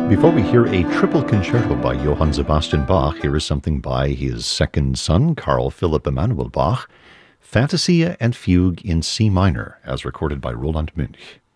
Before we hear a triple concerto by Johann Sebastian Bach, here is something by his second son, Carl Philipp Emanuel Bach, Fantasia and Fugue in C minor, as recorded by Roland Münch.